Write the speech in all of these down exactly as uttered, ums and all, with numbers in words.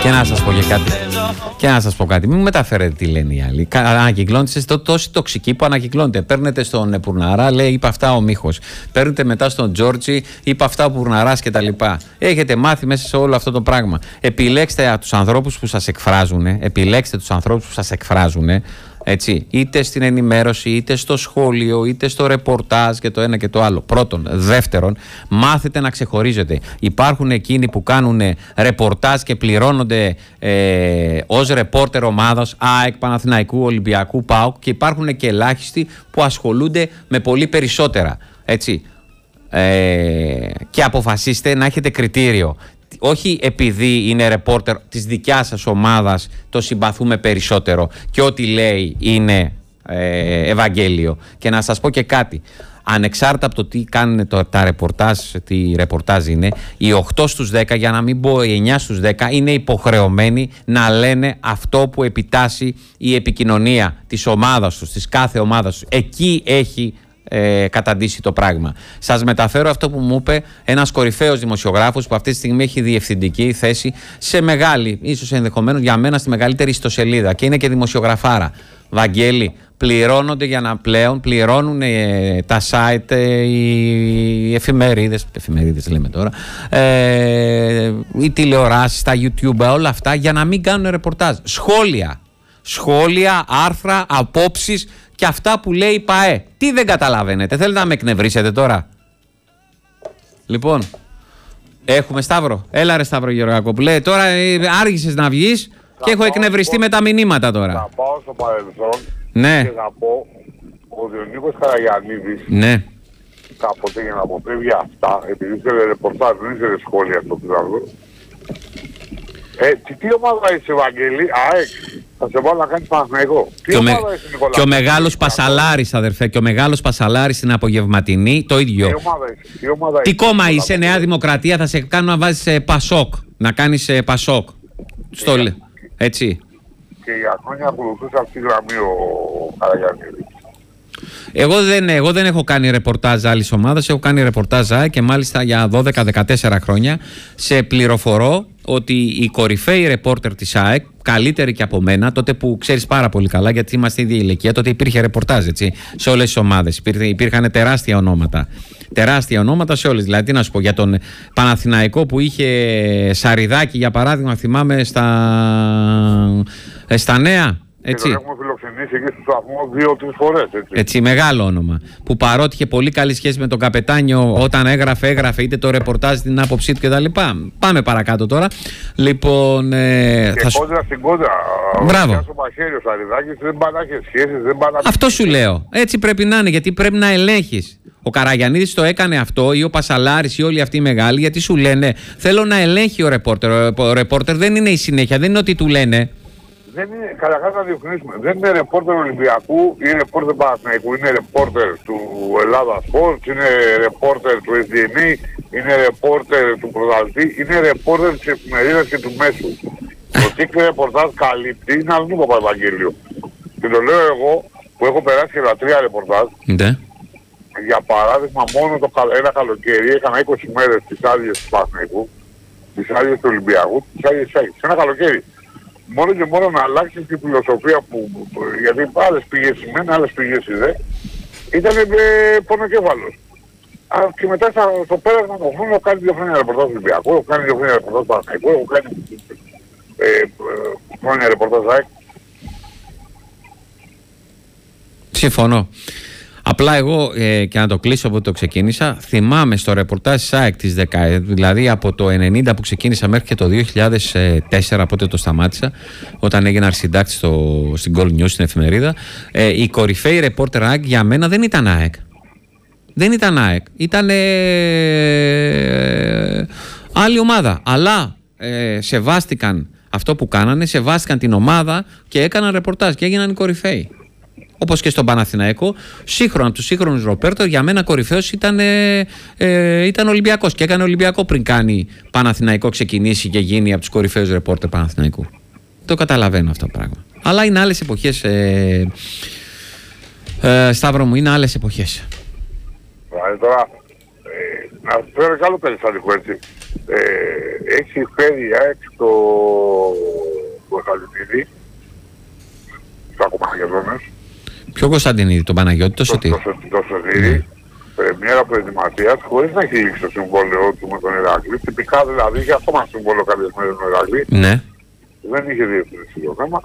Και να σας πω και κάτι. Και να σας πω κάτι. Μην μου μεταφέρετε τι λένε οι άλλοι. Ανακυκλώνετε το τόση τοξική που ανακυκλώνετε. Παίρνετε στον Πουρναρά, λέει, είπε αυτά ο Μίχος. Παίρνετε μετά στον Τζόρτζι, είπε αυτά ο Πουρναράς κτλ. Έχετε μάθει μέσα σε όλο αυτό το πράγμα. Επιλέξτε τους ανθρώπους που σας εκφράζουν. Επιλέξτε τους ανθρώπους που σας εκφράζουν. Έτσι, είτε στην ενημέρωση, είτε στο σχόλιο, είτε στο ρεπορτάζ και το ένα και το άλλο. Πρώτον. Δεύτερον, μάθετε να ξεχωρίζετε. Υπάρχουν εκείνοι που κάνουν ρεπορτάζ και πληρώνονται ε, ως ρεπόρτερ ομάδας ΑΕΚ, Παναθηναϊκού, Ολυμπιακού, ΠΑΟΚ, και υπάρχουν και ελάχιστοι που ασχολούνται με πολύ περισσότερα. Έτσι. Ε, και αποφασίστε να έχετε κριτήριο. Όχι επειδή είναι ρεπόρτερ της δικιάς σας ομάδας το συμπαθούμε περισσότερο και ό,τι λέει είναι ε, Ευαγγέλιο. Και να σας πω και κάτι. Ανεξάρτητα από το τι κάνουν το, τα ρεπορτάζ, τι ρεπορτάζ είναι, οι οκτώ στους δέκα, για να μην πω οι εννιά στους δέκα, είναι υποχρεωμένοι να λένε αυτό που επιτάσσει η επικοινωνία της ομάδας τους, της κάθε ομάδας τους. Εκεί έχει Ε, καταντήσει το πράγμα. Σας μεταφέρω αυτό που μου είπε ένας κορυφαίος δημοσιογράφος που αυτή τη στιγμή έχει διευθυντική θέση σε μεγάλη, ίσως ενδεχομένως για μένα στη μεγαλύτερη ιστοσελίδα, και είναι και δημοσιογραφάρα. Βαγγέλη, πληρώνονται για να πλέον πληρώνουν ε, τα site, ε, οι εφημερίδες, εφημερίδες λέμε τώρα, ε, οι τηλεοράσεις, τα YouTube, όλα αυτά, για να μην κάνουν ρεπορτάζ. Σχόλια, σχόλια, άρθρα, απόψεις και αυτά που λέει η ΠΑΕ. Τι δεν καταλαβαίνετε? Θέλετε να με εκνευρίσετε τώρα? Λοιπόν, έχουμε Σταύρο. Έλα ρε Σταύρο Γεωργακόπουλε. Τώρα ε, άργησες να βγεις και έχω εκνευριστεί με τα μηνύματα τώρα. Θα πάω στο παρελθόν, ναι, και θα πω ότι ο Νίκος Καραγιαννίδης, ναι, κάποτε, για να αποφεύγει αυτά, επειδή ήθελε ρεπορτάζ, δεν ήθελε σχόλια στο πλάνο. Ε, τι, τι ομάδα είσαι, Ευαγγέλη? ΑΕΚ. Θα σε βάλω να κάνεις Παναθηναϊκό. Και ο, με... και ο μεγάλος Πασαλάρης, αδερφέ, και ο μεγάλος Πασαλάρης στην απογευματινή, το ίδιο. Τι ομάδα είσαι? Τι, ομάδα τι είσαι? κόμμα είσαι? είσαι, Νέα Δημοκρατία, θα σε κάνω να βάζεις ε, Πασόκ. Να κάνεις ε, Πασόκ. Στο λε. Έτσι. Και για χρόνια ακολουθούσε αυτή τη γραμμή ο Καραγιαννίδης. Εγώ δεν, εγώ δεν έχω κάνει ρεπορτάζ άλλης ομάδας, έχω κάνει ρεπορτάζ ΑΕΚ και μάλιστα για δώδεκα δεκατέσσερα χρόνια. Σε πληροφορώ ότι οι κορυφαίοι ρεπόρτερ της ΑΕΚ, καλύτεροι και από μένα, τότε που ξέρεις πάρα πολύ καλά, γιατί είμαστε ίδια ηλικία, τότε υπήρχε ρεπορτάζ, έτσι, σε όλες τις ομάδες. Υπήρχε, υπήρχαν τεράστια ονόματα. Τεράστια ονόματα σε όλες. Δηλαδή, τι να σου πω, για τον Παναθηναϊκό που είχε Σαριδάκη, για παράδειγμα, θυμάμαι στα, στα Νέα. Έτσι. Και τον έχουμε φιλοξενήσει εκεί στο σταθμό δύο-τρεις φορές. Έτσι. έτσι, μεγάλο όνομα. Που παρότι είχε πολύ καλή σχέση με τον καπετάνιο, όταν έγραφε, έγραφε είτε το ρεπορτάζ, την άποψή του κτλ. Πάμε παρακάτω τώρα. Λοιπόν. Ε, και θα σου... κόντρα στην κόντρα. Μπράβο. Ο Μαχαίριος Σαριδάκης δεν πάει να έχει σχέσεις, δεν πάει να... Αυτό σου λέω. Έτσι πρέπει να είναι, γιατί πρέπει να ελέγχεις. Ο Καραγιαννίδης το έκανε αυτό, ή ο Πασαλάρης, ή όλοι αυτοί οι μεγάλοι, γιατί σου λένε θέλω να ελέγχει ο ρεπόρτερ. Ο ρεπόρτερ δεν είναι η συνέχεια, δεν είναι ότι του λένε. Δεν είναι, καταρχάς να διευκρινίσουμε, δεν είναι ρεπόρτερ Ολυμπιακού ή ρεπόρτερ Παναθηναϊκού, είναι ρεπόρτερ του Ελλάδα Sports, είναι ρεπόρτερ του ες ντι εν έι, είναι ρεπόρτερ του Πρωταθλητή, είναι ρεπόρτερ της εφημερίδας και του μέσου. Το τι ρεπορτάζ καλύπτει είναι αλλού το Παπαγγέλιο. Και το λέω εγώ που έχω περάσει και τα τρία ρεπορτάζ. Ναι. Για παράδειγμα, μόνο το, ένα καλοκαίρι έκανα είκοσι μέρες τις άδειες του Παναθηναϊκού, τις άδειες του Ολυμπιακού, τις άδειες της ΑΕΚ. Σε ένα καλοκαίρι. Μόνο και μόνο να αλλάξει την φιλοσοφία που, γιατί άλλες πηγές σημαίνει, άλλες πηγές είδε, ήταν ε, πονοκέφαλος. Α, και μετά στα, στο πέρασμα του χρόνου έχω κάνει δύο χρόνια ρεπορτάζ Ολυμπιακού, έχω κάνει δύο χρόνια ρεπορτάζ Παναθηναϊκού, έχω κάνει ε, ε, χρόνια ρεπορτάζ ΑΕΚ. Συμφωνώ. Απλά εγώ, ε, και να το κλείσω από το ξεκίνησα, θυμάμαι στο ρεπορτάζ της ΑΕΚ της δεκαετία, δηλαδή από το ενενήντα που ξεκίνησα μέχρι και το δύο χιλιάδες τέσσερα, πότε το σταμάτησα, όταν έγινα αρχισυντάκτης στην Gold News, στην εφημερίδα, ε, η κορυφαίοι ρεπόρτερ ΑΕΚ για μένα δεν ήταν ΑΕΚ. Δεν ήταν ΑΕΚ. Ήταν ε, άλλη ομάδα. Αλλά ε, σεβάστηκαν αυτό που κάνανε, σεβάστηκαν την ομάδα και έκαναν ρεπορτάζ και έγιναν οι κορυφαίοι. Όπως και στον Παναθηναϊκό, σύγχρονα από τους σύγχρονους ρεπόρτερ, για μένα κορυφαίος ήταν, ε, ε, ήταν Ολυμπιακός. Και έκανε Ολυμπιακό πριν κάνει Παναθηναϊκό, ξεκινήσει και γίνει από τους κορυφαίους ρεπόρτερ Παναθηναϊκού. Το καταλαβαίνω αυτό το πράγμα. Αλλά είναι άλλες εποχές, ε, ε, Σταύρο μου, είναι άλλες εποχές. Δηλαδή τώρα, ε, να φέρω κι άλλο περιστατικό έτσι. Ε, έχει φέρει η ΑΕΚ στο Ποιο Κωνσταντινίδη, τον Παναγιώτη, το Σωτήρη. Το, το, το Σωτήρη, πρεμιέρα προετοιμασίας, χωρίς να έχει λήξει το συμβόλαιο του με τον Ηράκλειο. Τυπικά δηλαδή, είχε ακόμα συμβόλαιο κάποιες μέρες με τον Ηράκλειο. Ναι. Δεν είχε διευθυνθεί το θέμα.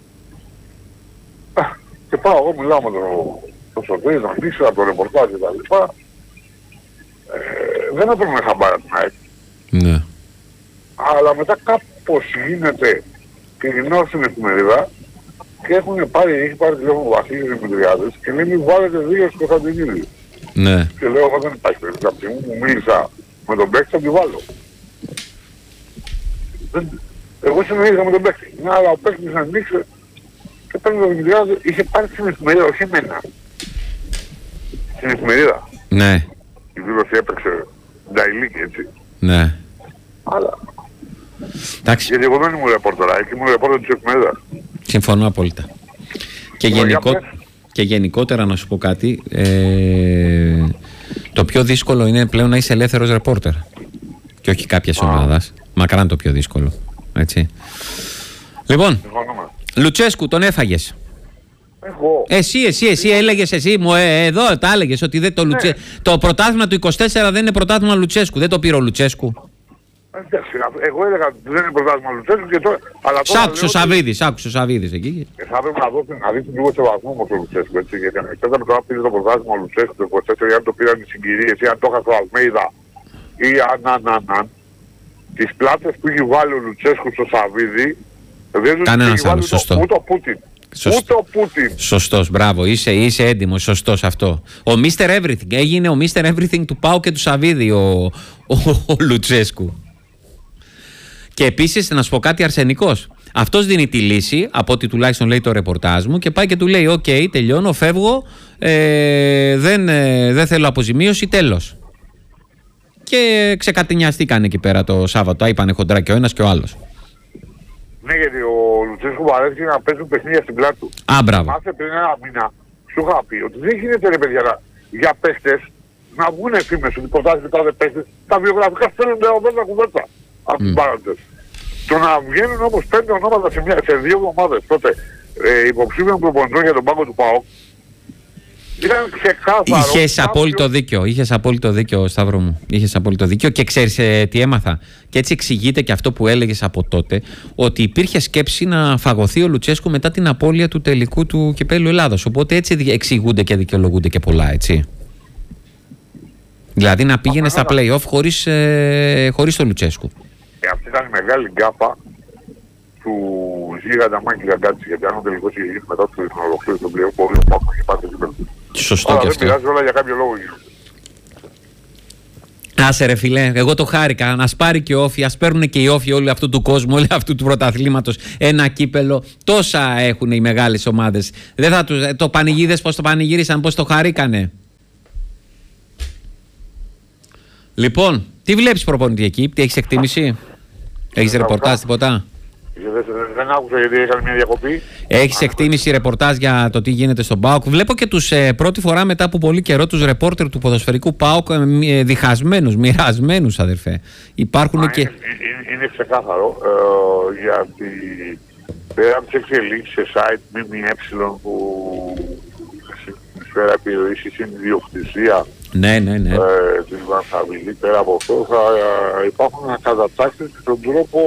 Και πάω εγώ, μιλάω με τον το Σωτήρη, τον ήξερα, το ρεπορτάζ και τα λοιπά. Ε, δεν έπαιρνε χαμπάρα την ΑΕΚ. Ναι. Αλλά μετά κάπως γίνεται πυρηνό στην εφημερίδα και έχουν πάρει, έχει πάρει τηλέφωνο ο Βασίλης Δημητριάδης και λέει μη βάλετε δύο στο Κωνσταντινίδη. Ναι. Και λέω εγώ δεν υπάρχει περίπτωση. Από τη στιγμή που μίλησα με τον παίκτη θα τη βάλω. Δεν... Εγώ συνεχίζα με τον παίκτη. Ναι, αλλά ο παίκτης ανοίξε και παίρνει τον Δημητριάδη, είχε πάρει στην εφημερίδα, όχι εμένα. Στην εφημερίδα. Ναι. Η δήλωση έπαιξε νταϊλίκη έτσι. Ναι. Αλλά... Εντάξει. Γιατί εγώ δεν ήμουν ρεπόρτερα, εκεί ήμουν ρεπόρτερ της εφημερίδας. Συμφωνώ απόλυτα. Και, γενικό... και γενικότερα να σου πω κάτι, ε... το πιο δύσκολο είναι πλέον να είσαι ελεύθερος ρεπόρτερ. Και όχι κάποιας ομάδας. Μακράν το πιο δύσκολο. Έτσι. Λοιπόν, Λουτσέσκου, τον έφαγες. Εγώ. Εσύ, εσύ, εσύ έλεγες εσύ μου, ε, εδώ τα έλεγες ότι δεν το, ναι. Λουτσε... το πρωτάθλημα του είκοσι τέσσερα δεν είναι πρωτάθλημα Λουτσέσκου. Δεν το πήρε ο Λουτσέσκου. Εντάξει, εγώ έλεγα ότι δεν είναι πρωτάθλημα Λουτσέσκου και τώρα... Σ' άκουσε ο Σαββίδης, άκουσε ο Σαββίδης εκεί. Και θα έπρεπε να δώσει να δείξει λίγο σεβασμό με τον Λουτσέσκου, έτσι, γιατί ανεξάρτητα με το αν πήρε το πρωτάθλημα ο Λουτσέσκου το είκοσι τέσσερα ή αν το πήραν οι συγκυρίες ή αν το είχα στο Αλμέιδα ή αν, αν, αν, αν. Τις πλάτες που έχει βάλει ο Λουτσέσκου στο Σαββίδη δεν τους έχει βάλει ούτε ο Πούτιν. Σωστό. Ούτε ο Πούτιν. Σωστός, μπράβο, είσαι, είσαι έντιμος, σωστός αυτό. Ο μίστερ Everything, έγινε ο μίστερ Everything του Πάου και του Σαββίδη ο, ο, ο Λουτσέσκου. Και επίσης να σου πω κάτι, αρσενικός. Αυτός δίνει τη λύση, από ό,τι τουλάχιστον λέει το ρεπορτάζ μου, και πάει και του λέει: Οκ, okay, τελειώνω, φεύγω, ε, δεν, ε, δεν θέλω αποζημίωση, τέλος. Και ξεκατηνιαστήκαν εκεί πέρα το Σάββατο, είπανε χοντρά και ο ένας και ο άλλος. Ναι, γιατί ο Λουτσέσκου βαρέθηκε να παίζουν παιχνίδια στην πλάτη του. Α, μπράβο. Μάθε πριν ένα μήνα, σου είχα πει ότι δεν γίνεται ρε παιδιά για παίχτες να βγουν εφήμες ότι προτάσεις κάθε παίχτες, τα βιογραφικά στέλνονται οδότα κουβέρτα από τους παρόντες. Το να βγαίνουν όμως πέντε ονόματα σε, μια, σε δύο εβδομάδες τότε ε, υποψήφιων προπονητών για τον πάγκο του ΠΑΟΚ, ήταν ξεκάθαρο. Είχες κάποιο... απόλυτο δίκιο, είχες απόλυτο δίκιο, Σταύρο μου. Είχες απόλυτο δίκιο και ξέρεις ε, τι έμαθα. Και έτσι εξηγείται και αυτό που έλεγες από τότε, ότι υπήρχε σκέψη να φαγωθεί ο Λουτσέσκου μετά την απώλεια του τελικού του κυπέλλου Ελλάδος. Οπότε έτσι εξηγούνται και δικαιολογούνται και πολλά, έτσι. Δηλαδή να πήγαινε στα play-off χωρίς, ε, χωρίς τον Λουτσέσκου. Ε, αυτή ήταν η μεγάλη γκάφα του Ζήγαντα Μάκη Γαγκάτση, γιατί αν ο τελικός είχε γίνει μετά την ολοκλήρωση των πλέον, πολύ ο Πάκος είχε πάρει το κύπελλο. Σωστό αλλά και δεν αυτό. πειράζει, όλα για κάποιο λόγο γίνονται. Άσε ρε φιλέ, εγώ το χάρηκα. Να πάρει και όφη, ας παίρνουν και οι όφοι όλου αυτού του κόσμου, όλου αυτού του πρωταθλήματος ένα κύπελο. Τόσα έχουν οι μεγάλες ομάδες. Δεν θα τους, το πανηγύρες πώς το πανηγύρισαν, πώς το χαρήκανε. Λοιπόν, τι βλέπεις προπονητή εκεί, τι έχεις εκτίμηση, έχεις ρεπορτάζ, τίποτα? Δεν, δεν άκουσα γιατί έκανε μια διακοπή. Έχεις εκτίμηση, ρεπορτάζ για το τι γίνεται στον ΠΑΟΚ? Βλέπω και τους ε, πρώτη φορά μετά από πολύ καιρό τους ρεπόρτερ του ποδοσφαιρικού ΠΑΟΚ ε, διχασμένους, μοιρασμένους, αδερφέ. Υπάρχουν Α, και... Είναι, είναι, είναι ξεκάθαρο ε, γιατί πέρα από τις εξελίξεις σε site ΜΜΕ που στη σφαίρα επιρροής ή στην ιδιοκτησία ναι, ναι, ναι. ε, της Βανσαβιλή, πέρα από αυτό θα ε, υπάρχουν ανακατατάξεις στον τρόπο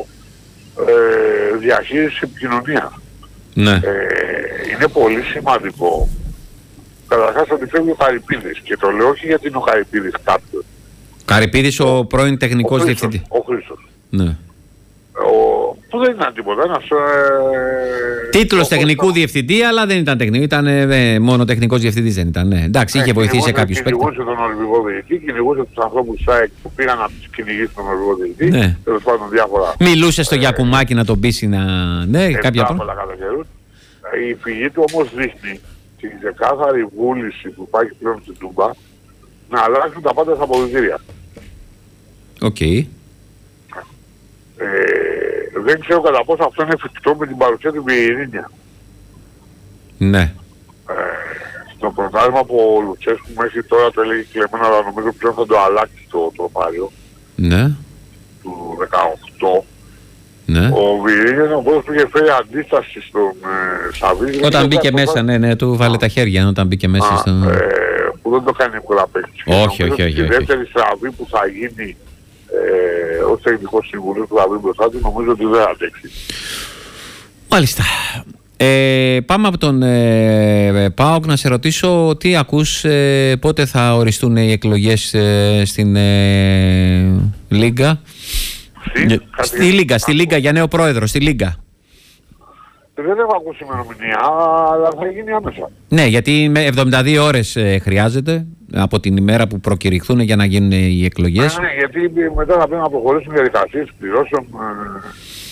ε, διαχείρισης επικοινωνίας. Ναι. Ε, είναι πολύ σημαντικό καταρχάς ότι φεύγει ο Χαρυπίδης, και το λέω όχι γιατί είναι ο Χαρυπίδης κάποιος. Καρυπίδης, ο πρώην τεχνικός διευθυντής. Ο Χρήστος. Ναι. Ο, που δεν ήταν τίποτα, ένας... Ε, Τίτλος τεχνικού διευθυντή, αλλά δεν ήταν τεχνικό, ήταν ε, μόνο τεχνικός διευθυντής δεν ήταν. Ναι. Εντάξει, είχε βοηθήσει κάποιους παίκτες. Κυνηγούσε τον Ολυμπικό Διετή, κυνηγούσε τους ανθρώπους της ΑΕΚ που πήγαν να τους κυνηγήσει τον Ολυμπικό Διετή. Ναι. Τέλος πάντων διάφορα. Μιλούσε στο ε, Γιακουμάκι να τον πείσει να... Ναι, κάποια πράγματα. Η φυγή του όμως δείχνει την ξεκάθαρη βούληση που υπάρχει πλέον στην Τούμπα να αλλάξουν τα πάντα στα αποδυτήρια. Οκ. Okay. Ε, δεν ξέρω κατά πόσο αυτό είναι εφικτό με την παρουσία του Βιερίνια. Ναι. Ε, στο πρωτάθλημα που ο Λουτσέσκου μέχρι τώρα το έλεγε κλεμμένα, αλλά νομίζω πλέον θα το αλλάξει το τροπάριο. Ναι. Του δεκαοκτώ. Ναι. Ο Βιερίνια είναι ο πρώτος που είχε φέρει αντίσταση στον ε, Σαββίδη. Όταν μπήκε μέσα, θα... ναι, ναι, του βάλε Α. τα χέρια όταν μπήκε μέσα. Α, στο... ε, που δεν το κάνει εύκολα παίκτης. Όχι, όχι, όχι. Η δεύτερη στραβή που θα γίνει ε, ως τεχνικός συμβουλός που θα βρει μπροστά του, νομίζω ότι δεν θα αντέξει. Μάλιστα. Ε, πάμε από τον ε, ΠΑΟΚ να σε ρωτήσω τι ακούς, ε, πότε θα οριστούν οι εκλογές ε, στην ε, Λίγκα. Στη, στη Λίγκα, στη Λίγκα για νέο πρόεδρο, στη Λίγκα. Δεν έχω ακούσει ημερομηνία, αλλά θα γίνει άμεσα. Ναι, γιατί με εβδομήντα δύο ώρες ε, χρειάζεται από την ημέρα που προκηρυχθούν για να γίνουν οι εκλογές. Ναι, ναι, γιατί μετά θα πρέπει να προχωρήσουν οι διαδικασίες πληρώσεων. Ε,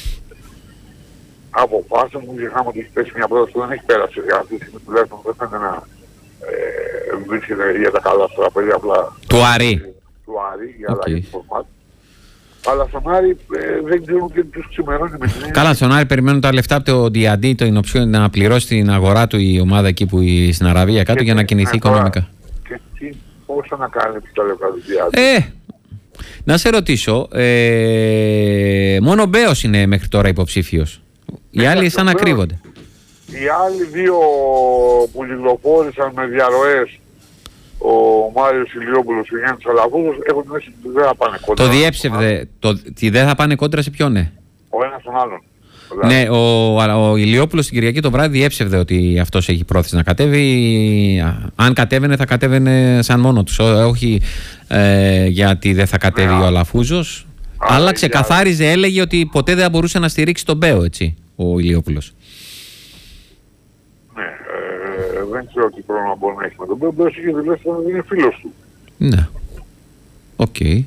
αποφάσεων μου ξεχνάμε ότι έχει πέσει μια πρόταση που δεν έχει πέρασει. Αυτή τη στιγμή τουλάχιστον δεν φαίνεται να ε, βρίσκεται για τα καλά στο τραπέζι απλά. Του Άρη. Του Άρη, για αλλαγή του φορμάτ. Αλλά στον Άρη ε, δεν ξέρουν και τους ξημερώνει με την. Καλά, στον Άρη περιμένουν τα λεφτά από το Διαντή, το Ινοψιό, να πληρώσει την αγορά του η ομάδα εκεί που στην Αραβία κάτω και για να κινηθεί οικονομικά. Και τι, πώς θα ανακάλυψει τα λεφτά του Διαντή. Ε, να σε ρωτήσω, ε, μόνο ο Μπέος είναι μέχρι τώρα υποψήφιος. Οι άλλοι σαν να κρύβονται. Οι άλλοι δύο που κυκλοφόρησαν με διαρροές, ο Μάριος Ηλιόπουλος και ο Γιάννης Αλαφούζος, έχουν μέσα ότι δεν θα πάνε κόντρα. Το διέψευδε, το, τι δεν θα πάνε κόντρα σε ποιον, ναι. Ο ένας τον άλλον. Ναι, ο, ο Ηλιόπουλος την Κυριακή το βράδυ διέψευδε ότι αυτός έχει πρόθεση να κατέβει. Αν κατέβαινε θα κατέβαινε σαν μόνο τους, όχι ε, γιατί δεν θα κατέβει ναι, ο Αλαφούζος. Αλλά, αλλά ξεκαθάριζε, έλεγε ότι ποτέ δεν θα μπορούσε να στηρίξει τον Μπέο, έτσι, ο Ηλιόπουλος. Ναι, ε, δεν ξέρω τι πρόβλημα μπορεί να έχει με τον Μπέο. Ο Μπέος είχε δηλώσει ότι είναι φίλος του. Ναι, οκ. Okay.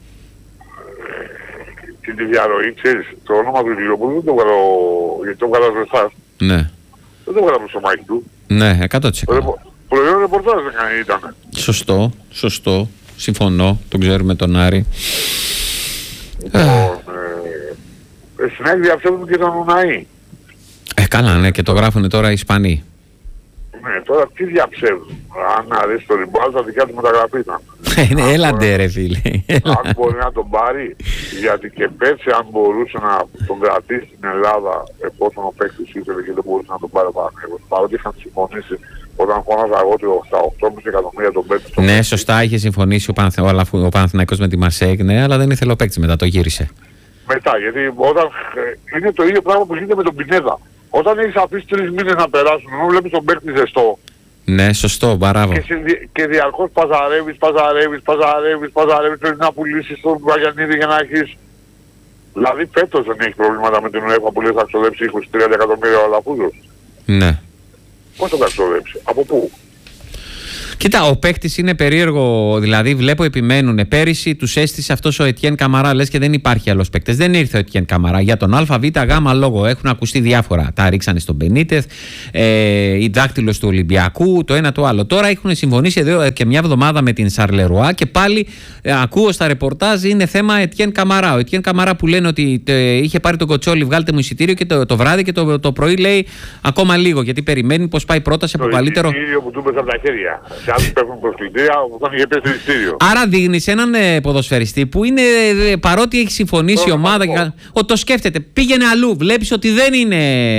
Και τη διαρροή, ξέρεις, το όνομα του Ηλιόπουλου δεν το βγάλω, γιατί το βγάλω σε εσάς. Ναι. Δεν το βγάλω στο μάκι του. Ναι, εκατό τοις εκατό. Προϊόν ρεπορτάζ δεν ήταν. Σωστό, σωστό. Συμφωνώ, τον ξέρουμε τον Άρη. Λοιπόν, ε, στην ΑΕΚ διαψεύδουν και τον Ουναή. Ε, καλά, ναι, και το γράφουνε τώρα οι Ισπανοί. Ναι, τώρα τι διαψεύδουν. Αν αρέσει το Ριμπάλ, τα δικιά του μεταγραφή ήταν. Ναι, έλαντε ρε φίλε. Αν μπορεί να τον πάρει, γιατί και πέρσι αν μπορούσε να τον κρατήσει στην Ελλάδα, εφόσον ο παίκτης ήθελε και δεν μπορούσε να τον πάρει ο Παναθηναϊκός, παρότι είχαν συμφωνήσει όταν φώναζα εγώ στα οκτώ κόμμα πέντε εκατομμύρια τον παίκτη. Ναι, σωστά, είχε συμφωνήσει ο, Πανθ, ο Παναθηναϊκός με τη Μαρσέικ, ναι, αλλά δεν ήθελε ο παίκτης μετά, το γύρισε. Μετά, γιατί όταν είναι το ίδιο πράγμα που γίνεται με τον Πινέδα. Όταν έχεις αφήσει τρεις μήνες να περάσουν, ενώ βλέπεις τον παίκτη ζεστό. Ναι, σωστό, μπράβο. Και, και διαρκώς παζαρεύεις, παζαρεύεις, παζαρεύεις, παζαρεύεις, πρέπει να πουλήσεις τον Βαγιανίδη για να έχεις. Δηλαδή φέτος δεν έχει προβλήματα με την UEFA που λες θα ξοδέψει είκοσι τρία εκατομμύρια ο Αλαφούζος. Ναι. Πώς θα τα ξοδέψει, από πού? Κοίτα, ο παίκτης είναι περίεργο, δηλαδή βλέπω επιμένουν. Πέρυσι τους έστησε αυτός ο Ετιέν Καμαρά, λες και δεν υπάρχει άλλος παίκτης. Δεν ήρθε ο Ετιέν Καμαρά για τον ΑΒ Γ λόγο. Έχουν ακουστεί διάφορα. Τα ρίξανε στον Μπενίτεθ, ε, η δάκτυλος του Ολυμπιακού, το ένα το άλλο. Τώρα έχουν συμφωνήσει εδώ και μια εβδομάδα με την Σαρλερουά και πάλι ε, ακούω στα ρεπορτάζ είναι θέμα Ετιέν Καμαρά. Ο Ετιέν Καμαρά που λένε ότι ε, είχε πάρει τον Κοτσόλι, βγάλτε μου εισιτήριο και το, το βράδυ και το, το πρωί λέει ακόμα λίγο γιατί περιμένει πως πάει πρόταση από καλύτερο. Το εισιτήριο που του πέσε από τα χέρια. Άλλους πέφτουν προσκλητήρια όταν είχε πέσει το εισιτήριο. Άρα δείχνεις έναν ε, ποδοσφαιριστή που είναι ε, παρότι έχει συμφωνήσει η ομάδα και, ο, το σκέφτεται, πήγαινε αλλού, βλέπεις ότι δεν είναι.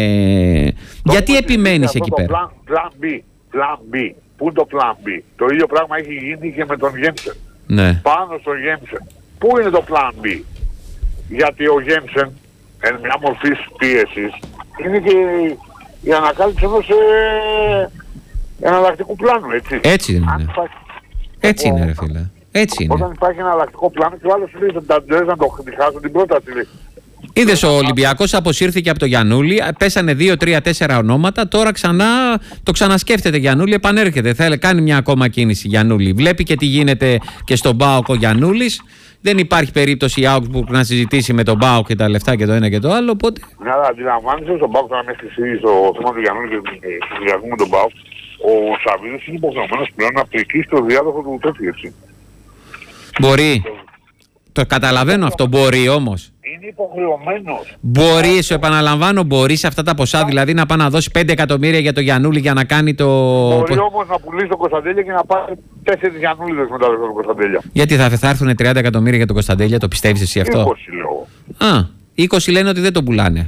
Το γιατί επιμένεις εκεί πέρα? Plan, plan B, plan B. Πού είναι το plan B? Το ίδιο πράγμα έχει γίνει και με τον Γένσεν. Ναι. Πάνω στον Γένσεν. Πού είναι το plan B? Γιατί ο Γένσεν, εν μια μορφή πίεσης, είναι και η ανακάλυψη ενός ε, εναλλακτικού πλάνου, έτσι. Έτσι είναι. Υπάρχει... Έτσι είναι, ρε φίλε. Έτσι είναι. Όταν υπάρχει ένα εναλλακτικό πλάνο και ο άλλος λέει ότι τα ντρες να το χάσουν την πρόταση. Είδες, ο Ολυμπιακός αποσύρθηκε από το Γιαννούλη, πέσανε δύο, τρία, τέσσερα ονόματα, τώρα ξανά το ξανασκέφτεται Γιαννούλη, επανέρχεται. Θέλει κάνει μια ακόμα κίνηση Γιαννούλη. Βλέπει και τι γίνεται και στον ΠΑΟΚ ο Γιαννούλης. Δεν υπάρχει περίπτωση η Augsburg να συζητήσει με τον ΠΑΟΚ και τα λεφτά και το ένα και το άλλο. Οπότε... Ναι, αλλά αντιλαμβάνεσαι στον ΠΑΟΚ να με συζητήσει στο θέμα του Γιαννούλη και στο συνδυασμό με τον ΠΑΟΚ. Ο Σαββίδης είναι υποχρεωμένος πλέον να πρικήσει το διάδοχο του τέτοιου, έτσι. Μπορεί. Το καταλαβαίνω αυτό. Μπορεί όμως. Είναι υποχρεωμένος. Μπορεί, σου επαναλαμβάνω, μπορεί σε αυτά τα ποσά δηλαδή να πάει να δώσει πέντε εκατομμύρια για το Γιαννούλη για να κάνει το. Μπορεί όμως να πουλήσει τον Κωνσταντέλια και να πάρει τέσσερις Γιαννούλιδες μετά τον Κωνσταντέλια. Γιατί θα, θα έρθουν τριάντα εκατομμύρια για τον Κωνσταντέλια, το πιστεύεις εσύ αυτό? είκοσι λέω. Α, είκοσι λένε ότι δεν τον πουλάνε.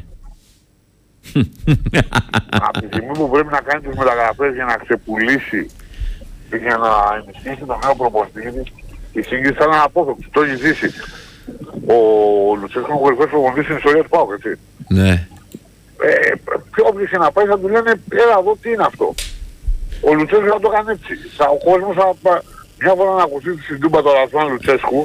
Από τη στιγμή που πρέπει να κάνει τις μεταγραφές για να ξεπουλήσει και για να ενισχύσει τον νέο προπονητή, η σύγκριση θα είναι απόφευκτη. Το έχει ζήσει. Ο Λουτσέσκου είναι ο κορυφαίος προπονητής στην ιστορία του ΠΑΟΚ, έτσι. Ναι. Ε, όποιος και να πάει θα του λένε, έλα εδώ τι είναι αυτό. Ο Λουτσέσκου θα το κάνει έτσι. Θα, ο κόσμος θα, μια φορά να ακουστεί στην Τούμπα το Ρασβάν Λουτσέσκου.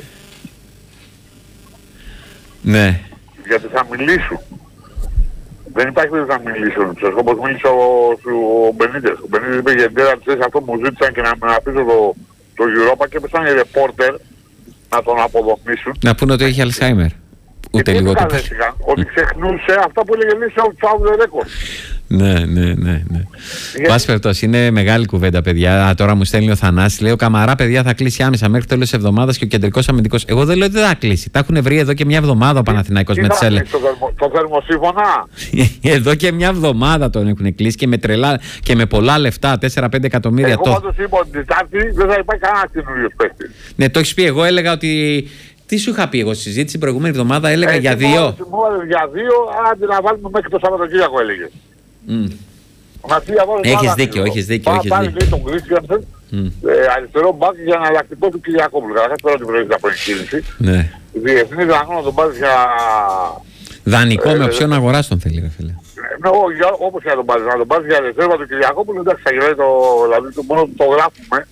Ναι. Γιατί θα μιλήσουν. Δεν υπάρχει περίπτωση να μιλήσει ο Λουτσέσκου, όπως μίλησε ο, ο Μπενίτες. Ο Μπενίτες είπε για την τέρα της αυτό που μου ζήτησαν και να με αφήσω το, το Europa και έπεσαν οι ρεπόρτερ να τον αποδομήσουν. Να πούνε ότι έχει Αλσχάιμερ. Ούτε λιγότερο. Ότι ξεχνούσε αυτά που έλεγε λύση out of the record. Ναι, ναι, ναι. ναι. Πάση περιπτώσει, είναι μεγάλη κουβέντα, παιδιά. Α, τώρα μου στέλνει ο Θανάσης, λέει: ο Καμαρά, παιδιά, θα κλείσει άμεσα μέχρι τέλος της εβδομάδας και ο κεντρικός αμυντικός. Εγώ δεν λέω ότι δεν θα κλείσει. Τα έχουν βρει εδώ και μια εβδομάδα ο Παναθηναϊκός με τις έλεγες. Το θερμοσύμφωνα. Εδώ και μια εβδομάδα τον έχουν κλείσει και με τρελά και με πολλά λεφτά, τέσσερα πέντε εκατομμύρια. Εγώ πάντως είπα ότι την Τετάρτη δεν θα υπάρχει κανένα καινούριος παίκτης. Ναι, το έχεις πει. Εγώ έλεγα ότι. Τι σου είχα πει εγώ στη συζήτηση την προηγούμενη εβδομάδα, έλεγα ε, για δύο. Για δύο, άντε να βάλουμε μέχρι το Σαββατοκύριακο έλεγες. Mm. Έχεις δίκιο, έχεις δίκιο. Έχεις πάλι λέει τον Κρίστιανσεν, αριστερό μπακ για εναλλακτικό του Κυριακόπουλου. Καταρχάς τώρα την προηγούμενη από εκκίνηση. Ναι. Διεθνής δανό να τον πάρεις για... Δανεικό με οψιόν αγοράς τον θέλει, ρε φίλε. Ναι, όπως και να τον πάρεις, να τον πάρεις για ρεζέρβα του Κυριακόπουλου, εντάξει θα γυράει το... Δηλαδή μόνο το γράφουμε.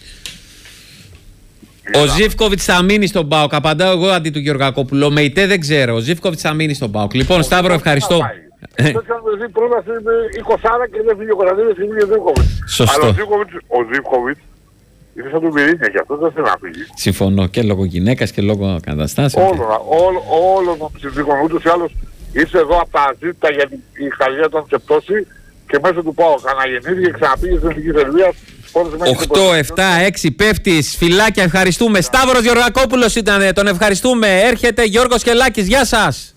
Ο Ζίβκοβιτς θα μείνει στον ΠΑΟΚ. Απαντάω εγώ αντί του Γεωργακόπουλου. Ο Μεϊτέ δεν ξέρω. Ο Ζίβκοβιτς θα μείνει στον ΠΑΟΚ. Λοιπόν, Σταύρο, ευχαριστώ. Δεν είχαμε δει πρόταση είκοσι και δεν φύγει ο Κωνσταντίνος και φύγει ο Ζίβκοβιτς. Σωστό. Αλλά ο Ζίβκοβιτς είναι σαν τον Πυρήνια και αυτός δεν θέλει να φύγει. Συμφωνώ και λόγω γυναίκας και λόγω καταστάσεων. Όλων των ψηφίκων. Ούτως ή άλλως ήρθε εδώ από τα αζήτητα γιατί η Γαλλία τον είχε πτώσει και μέσω του ΠΑΟΚ αναγεννήθηκε και ξαναπήγε στην Εθνική Σερβία. οκτώ, επτά, έξι πέφτεις. Φιλάκια, ευχαριστούμε. Σταύρος Γεωργακόπουλος ήταν, τον ευχαριστούμε. Έρχεται Γιώργος Κελάκης, γεια σας.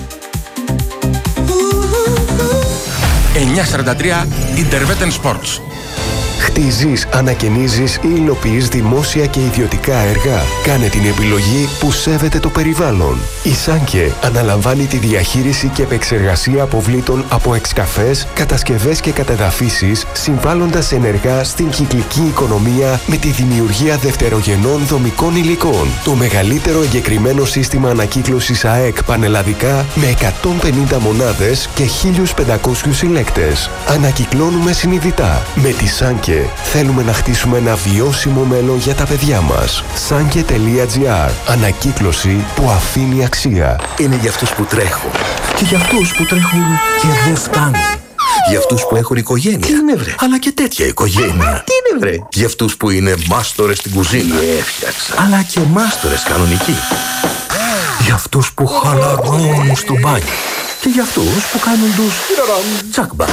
εννιακόσια σαράντα τρία Interveten Sports. Χτίζεις, ανακαινίζεις ή υλοποιείς δημόσια και ιδιωτικά έργα. Κάνε την επιλογή που σέβεται το περιβάλλον. Η Σάνκε αναλαμβάνει τη διαχείριση και επεξεργασία αποβλήτων από εξκαφές, κατασκευές και κατεδαφίσεις, συμβάλλοντας ενεργά στην κυκλική οικονομία με τη δημιουργία δευτερογενών δομικών υλικών. Το μεγαλύτερο εγκεκριμένο σύστημα ανακύκλωσης ΑΕΚ πανελλαδικά με εκατόν πενήντα μονάδες και χίλιους πεντακόσιους συλλέκτες. Ανακυκλώνουμε συνειδητά. Με τη Σάνκε θέλουμε να χτίσουμε ένα βιώσιμο μέλλον για τα παιδιά μας. Sanke τελεία τζι άρ. Ανακύκλωση που αφήνει αξία. Είναι για αυτούς που τρέχουν. Και για αυτούς που τρέχουν και δεν φτάνουν. Για αυτούς που έχουν οικογένεια. Τι είναι βρε. Αλλά και τέτοια οικογένεια. Τι είναι βρε. Για αυτούς που είναι μάστορες στην κουζίνα. Τι έφτιαξα. Αλλά και μάστορες κανονικοί. Για αυτούς που χαλαρώνουν στο μπάνιο. Και για αυτούς που κάνουν τους τσακμπα.